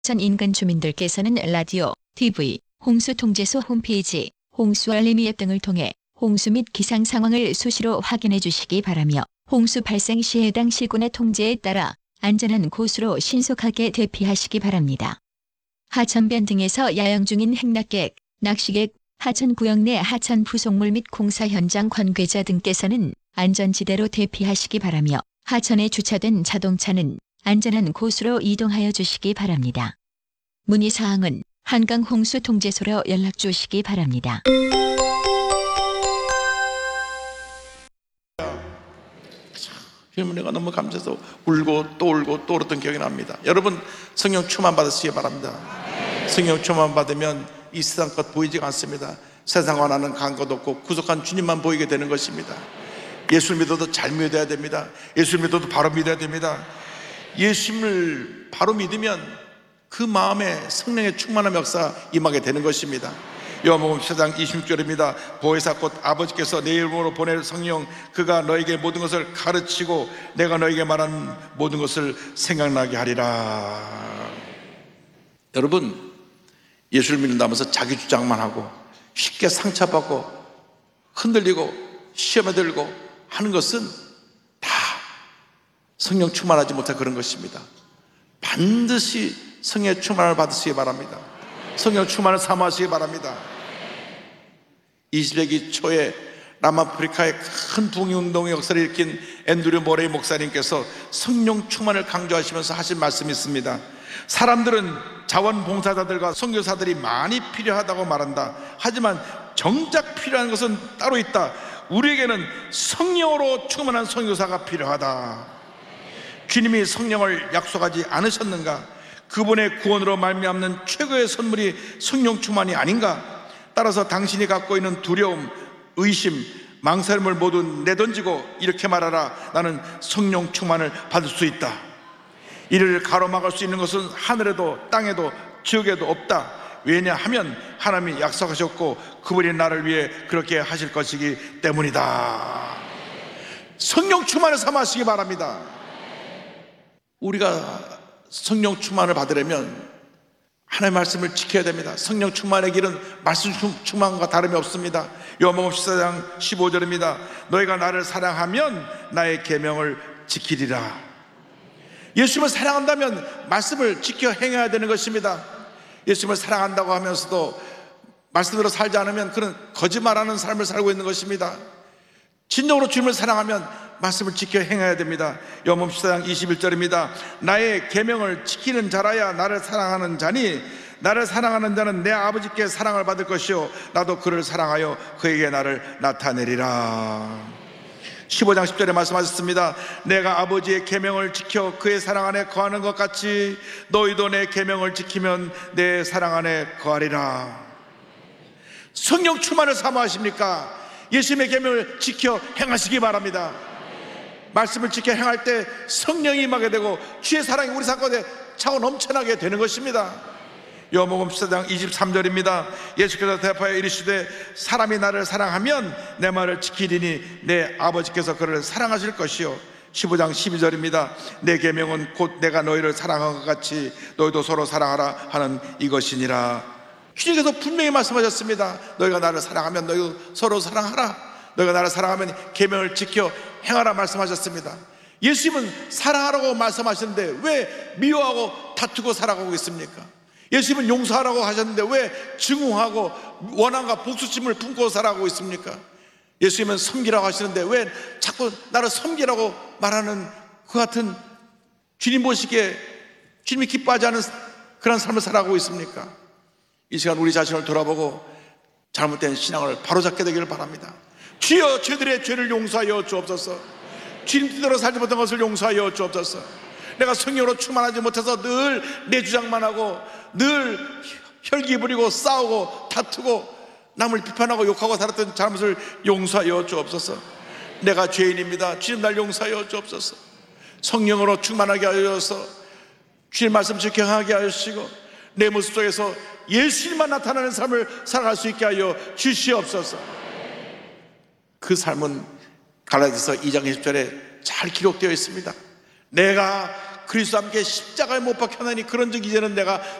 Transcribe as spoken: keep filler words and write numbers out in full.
전 인근 주민들께서는 라디오, 티비, 홍수통제소 홈페이지, 홍수알림이 앱 등을 통해 홍수 및 기상 상황을 수시로 확인해 주시기 바라며 홍수 발생 시 해당 시군의 통제에 따라 안전한 곳으로 신속하게 대피하시기 바랍니다. 하천변 등에서 야영 중인 행락객, 낚시객, 하천구역 내 하천 부속물 및 공사 현장 관계자 등께서는 안전지대로 대피하시기 바라며 하천에 주차된 자동차는 안전한 곳으로 이동하여 주시기 바랍니다. 문의사항은 한강홍수통제소로 연락 주시기 바랍니다. 할머니가 너무 감사해서 울고 또 울고 또 울었던 기억이 납니다. 여러분, 성령 충만 받으시기 바랍니다. 성령 충만 받으면 이 세상 것 보이지가 않습니다. 세상과 나는 간 것 없고 구속한 주님만 보이게 되는 것입니다. 예수를 믿어도 잘 믿어야 됩니다. 예수를 믿어도 바로 믿어야 됩니다. 예수님을 바로 믿으면 그 마음에 성령의 충만한 역사 임하게 되는 것입니다. 요한복음 사 장 이십육 절입니다. 보혜사 곧 아버지께서 내 이름으로 보낼 성령, 그가 너에게 모든 것을 가르치고 내가 너에게 말한 모든 것을 생각나게 하리라. 여러분, 예수를 믿는다면서 자기 주장만 하고 쉽게 상처받고 흔들리고 시험에 들고 하는 것은 다 성령 충만하지 못한 그런 것입니다. 반드시 성령의 충만을 받으시기 바랍니다. 성령 충만을 사모하시기 바랍니다. 이십 세기 초에 남아프리카의 큰 부흥운동의 역사를 일으킨 앤드류 모레이 목사님께서 성령 충만을 강조하시면서 하신 말씀이 있습니다. 사람들은 자원봉사자들과 선교사들이 많이 필요하다고 말한다. 하지만 정작 필요한 것은 따로 있다. 우리에게는 성령으로 충만한 선교사가 필요하다. 주님이 성령을 약속하지 않으셨는가? 그분의 구원으로 말미암는 최고의 선물이 성령 충만이 아닌가? 따라서 당신이 갖고 있는 두려움, 의심, 망설임을 모두 내던지고 이렇게 말하라. 나는 성령 충만을 받을 수 있다. 이를 가로막을 수 있는 것은 하늘에도 땅에도 지옥에도 없다. 왜냐하면 하나님이 약속하셨고 그분이 나를 위해 그렇게 하실 것이기 때문이다. 성령 충만을 삼으시기 바랍니다. 우리가 성령 충만을 받으려면 하나님의 말씀을 지켜야 됩니다. 성령 충만의 길은 말씀 충만과 다름이 없습니다. 요한복음 십사 장 십오 절입니다. 너희가 나를 사랑하면 나의 계명을 지키리라. 예수님을 사랑한다면 말씀을 지켜 행해야 되는 것입니다. 예수님을 사랑한다고 하면서도 말씀대로 살지 않으면 그는 거짓말하는 삶을 살고 있는 것입니다. 진정으로 주님을 사랑하면 말씀을 지켜 행해야 됩니다. 요한복음 십사 장 이십일 절입니다. 나의 계명을 지키는 자라야 나를 사랑하는 자니 나를 사랑하는 자는 내 아버지께 사랑을 받을 것이요 나도 그를 사랑하여 그에게 나를 나타내리라. 십오 장 십 절에 말씀하셨습니다. 내가 아버지의 계명을 지켜 그의 사랑 안에 거하는 것 같이 너희도 내 계명을 지키면 내 사랑 안에 거하리라. 성령 충만을 사모하십니까? 예수님의 계명을 지켜 행하시기 바랍니다. 말씀을 지켜 행할 때 성령이 임하게 되고 주의 사랑이 우리 삶가운데 차고 넘쳐나게 되는 것입니다. 요한복음 십사 장 이십삼 절입니다. 예수께서 대답하여 이르시되 사람이 나를 사랑하면 내 말을 지키리니 내 아버지께서 그를 사랑하실 것이요. 십오 장 십이 절입니다. 내 계명은 곧 내가 너희를 사랑한 것 같이 너희도 서로 사랑하라 하는 이것이니라. 주님께서 분명히 말씀하셨습니다. 너희가 나를 사랑하면 너희도 서로 사랑하라. 너희가 나를 사랑하면 계명을 지켜 행하라 말씀하셨습니다. 예수님은 사랑하라고 말씀하셨는데 왜 미워하고 다투고 살아가고 있습니까? 예수님은 용서하라고 하셨는데 왜 증오하고 원한과 복수심을 품고 살아가고 있습니까? 예수님은 섬기라고 하시는데 왜 자꾸 나를 섬기라고 말하는 그 같은 주님 보시기에 주님이 기뻐하지 않은 그런 삶을 살아가고 있습니까? 이 시간 우리 자신을 돌아보고 잘못된 신앙을 바로잡게 되기를 바랍니다. 주여 저들의 죄를 용서하여 주옵소서. 주님 뜻대로 살지 못한 것을 용서하여 주옵소서. 내가 성령으로 충만하지 못해서 늘 내 주장만 하고 늘 혈기 부리고 싸우고 다투고 남을 비판하고 욕하고 살았던 잘못을 용서하여 주옵소서. 내가 죄인입니다. 주님 날 용서하여 주옵소서. 성령으로 충만하게 하여서 주님 말씀 지켜 행하게 하시고 내 모습 속에서 예수님만 나타나는 삶을 살아갈 수 있게 하여 주시옵소서. 그 삶은 갈라디아서 이 장 이십 절에 잘 기록되어 있습니다. 내가 그리스도와 함께 십자가에 못 박혀나니 그런 적 이제는 내가